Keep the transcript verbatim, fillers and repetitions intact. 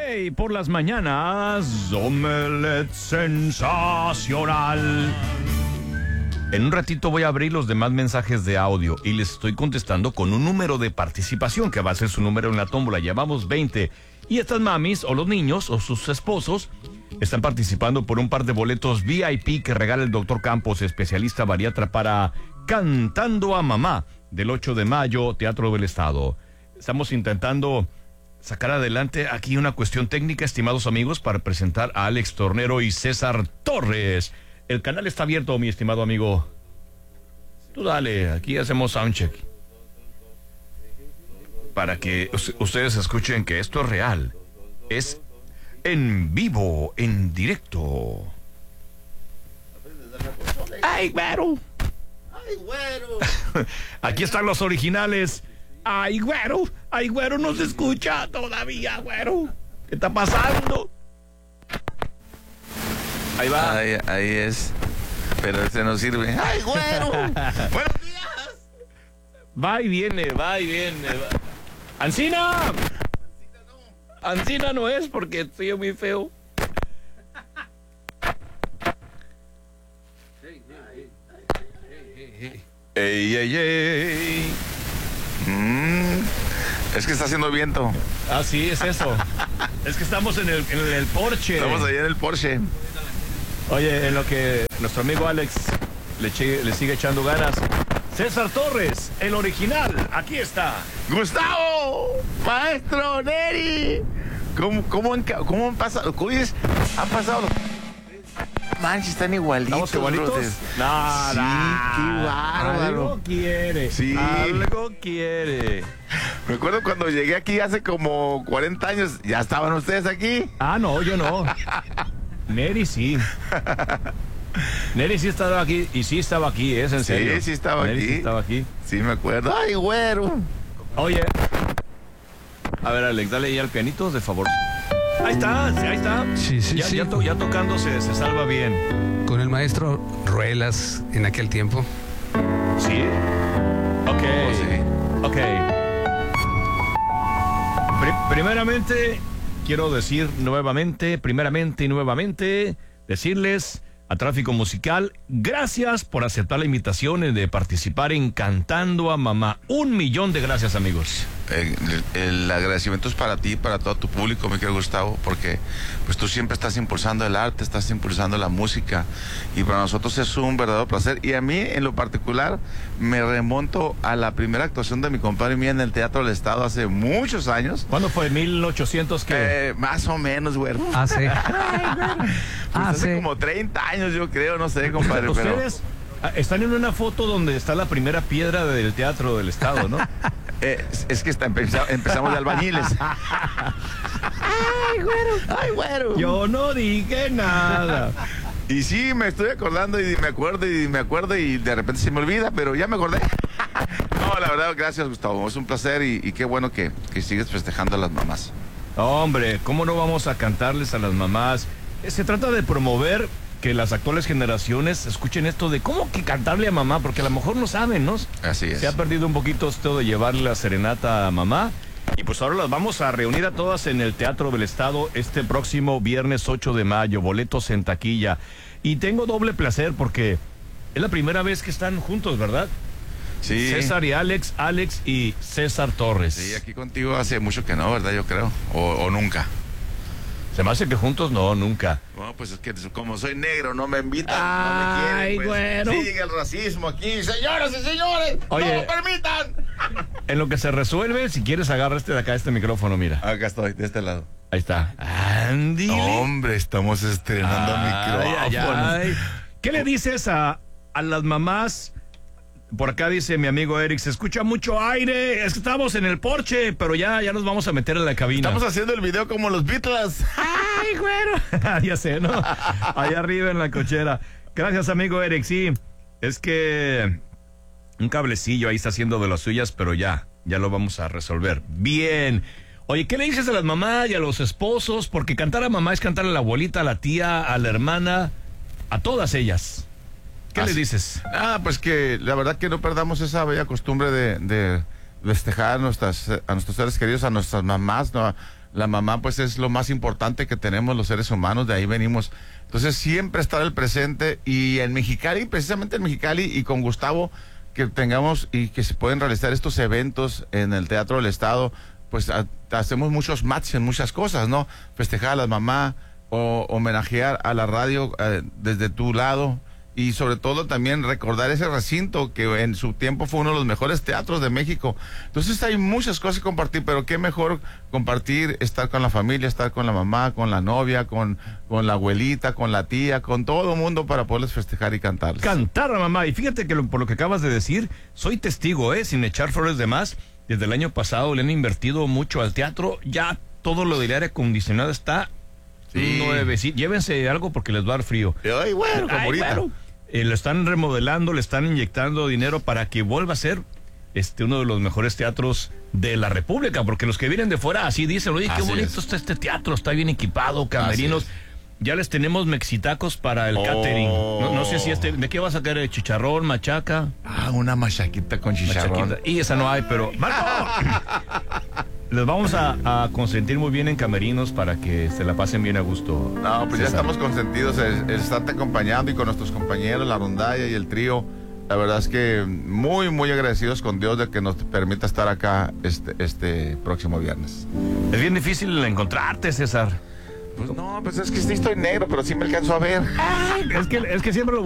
Hey, por las mañanas, Omelette Sensacional. En un ratito voy a abrir los demás mensajes de audio y les estoy contestando con un número de participación que va a ser su número en la tómbola. Llevamos veinte. Y estas mamis, o los niños, o sus esposos, están participando por un par de boletos V I P que regala el doctor Campos, especialista bariatra, para Cantando a Mamá, del ocho de mayo, Teatro del Estado. Estamos intentando sacar adelante aquí una cuestión técnica, estimados amigos, para presentar a Alex Tornero y César Torres. El canal está abierto, mi estimado amigo. Tú dale, aquí hacemos soundcheck. Para que ustedes escuchen que esto es real. Es en vivo, en directo. ¡Ay, güero! ¡Ay, güero! Aquí están los originales. ¡Ay, güero! ¡Ay, güero! No se escucha todavía, güero. ¿Qué está pasando? Ahí va. Ahí, ahí es. Pero este no sirve. ¡Ay, güero! ¡Buenos días! Va y viene, va y viene. Va. ¡Ancina! Ancina no es porque estoy muy feo. ¡Ey, ey, ey! Mm, es que está haciendo viento. Ah, sí, es eso. Es que estamos en el, en el Porsche. Estamos allá en el Porsche. Oye, en lo que nuestro amigo Alex le, che, le sigue echando ganas, César Torres, el original, aquí está. ¡Gustavo! ¡Maestro Neri! ¿Cómo, cómo, han, cómo han pasado? ¿Cómo es? Han pasado. Manches, están igualitos. ¿Estamos igualitos? Brotes. No, sí, no. qué bárbaro. Algo quiere. Sí. Algo quiere. Recuerdo cuando llegué aquí hace como cuarenta años, ¿ya estaban ustedes aquí? Ah, no, yo no. Neri sí. Neri sí estaba aquí, y sí estaba aquí, ¿es en serio? Sí, sí estaba Neri aquí. Sí estaba aquí. Sí, me acuerdo. ¡Ay, güero! Oye. A ver, Alex, dale ya al pianito, de favor. Ahí está, sí, ahí está. Sí, sí, ya, sí. Ya, to, ya tocando se, se salva bien. Con el maestro Ruelas en aquel tiempo. ¿Sí? Ok. Oh, sí. Ok. Pri- primeramente, quiero decir nuevamente, primeramente y nuevamente, decirles a Tráfico Musical, gracias por aceptar la invitación de participar en Cantando a Mamá. Un millón de gracias, amigos. El, el agradecimiento es para ti, para todo tu público, mi querido Gustavo, porque pues tú siempre estás impulsando el arte, estás impulsando la música, y para nosotros es un verdadero placer. Y a mí, en lo particular, me remonto a la primera actuación de mi compadre y mía en el Teatro del Estado hace muchos años. ¿Cuándo fue? ¿mil ochocientos qué? Eh, más o menos, güey. Hace. Pues hace hace. como treinta años, yo creo, no sé, compadre. pero... Ustedes están en una foto donde está la primera piedra del Teatro del Estado, ¿no? Eh, es, es que está, empeza, empezamos de albañiles. ¡Ay, güero! ¡Ay, güero! Yo no dije nada. Y sí, me estoy acordando y me acuerdo y me acuerdo y de repente se me olvida, pero ya me acordé. No, la verdad, gracias, Gustavo. Es un placer y, y qué bueno que, que sigues festejando a las mamás. Hombre, ¿cómo no vamos a cantarles a las mamás? Se trata de promover que las actuales generaciones escuchen esto de cómo que cantarle a mamá, porque a lo mejor no saben, ¿no? Así es. Se ha perdido un poquito esto de llevarle la serenata a mamá. Y pues ahora las vamos a reunir a todas en el Teatro del Estado este próximo viernes ocho de mayo, boletos en taquilla. Y tengo doble placer porque es la primera vez que están juntos, ¿verdad? Sí. César y Alex, Alex y César Torres. Sí, aquí contigo hace mucho que no, ¿verdad? Yo creo. O, o nunca. Se me hace que juntos no, nunca. Bueno, pues es que como soy negro, no me invitan, Ay, no me quieren. Pues, güero. sigue el racismo aquí. Señoras y señores, Oye. no lo permitan. En lo que se resuelve, si quieres agarra este de acá, este micrófono, mira. Acá estoy, de este lado. Ahí está. Andy. Hombre, estamos estrenando micrófonos. ¿Qué le dices a, a las mamás? Por acá dice mi amigo Eric, se escucha mucho aire, es que estamos en el Porsche, pero ya, ya nos vamos a meter en la cabina. Estamos haciendo el video como los Beatles. ¡Ay, güero! Ya sé, ¿no? Allá arriba en la cochera. Gracias, amigo Eric, sí. Es que un cablecillo ahí está haciendo de las suyas, pero ya, ya lo vamos a resolver. Bien. Oye, ¿qué le dices a las mamás y a los esposos? Porque cantar a mamá es cantar a la abuelita, a la tía, a la hermana, a todas ellas. ¿Qué Así. le dices? Ah, pues que la verdad que no perdamos esa bella costumbre de, de festejar a, nuestras, a nuestros seres queridos, a nuestras mamás, ¿no? La mamá pues es lo más importante que tenemos los seres humanos, de ahí venimos. Entonces siempre estar el presente, y en Mexicali, precisamente en Mexicali y con Gustavo, que tengamos y que se pueden realizar estos eventos en el Teatro del Estado, pues a, hacemos muchos matches en muchas cosas, ¿no? Festejar a la mamá o homenajear a la radio eh, desde tu lado. Y sobre todo también recordar ese recinto que en su tiempo fue uno de los mejores teatros de México. Entonces hay muchas cosas que compartir, pero qué mejor compartir, estar con la familia, estar con la mamá, con la novia, con, con la abuelita, con la tía, con todo el mundo para poderles festejar y cantarles. Cantar a mamá. Y fíjate que lo, por lo que acabas de decir, soy testigo, ¿eh? Sin echar flores de más. Desde el año pasado le han invertido mucho al teatro. Ya todo lo del aire acondicionado está Sí. nuevecito. Llévense algo porque les va a dar frío. Ay, bueno, como Ay, ahorita. bueno. Eh, lo están remodelando, le están inyectando dinero para que vuelva a ser este uno de los mejores teatros de la República, porque los que vienen de fuera así dicen, oye, qué Así bonito es. está este teatro, está bien equipado, camerinos. Así Ya les tenemos mexitacos para el Oh. catering. No, no sé si este, ¿de qué vas a querer? ¿Chicharrón, machaca? Ah, una machaquita con chicharrón. Machaquita. Y esa no hay, pero... ¡Marco! Les vamos a, a consentir muy bien en camerinos para que se la pasen bien a gusto. No, pues ya César. estamos consentidos, el, el estarte acompañando y con nuestros compañeros, la rondalla y el trío. La verdad es que muy, muy agradecidos con Dios de que nos permita estar acá este, este próximo viernes. Es bien difícil encontrarte, César. Pues no, pues es que sí estoy negro, pero sí me alcanzo a ver. Es que, es que siempre lo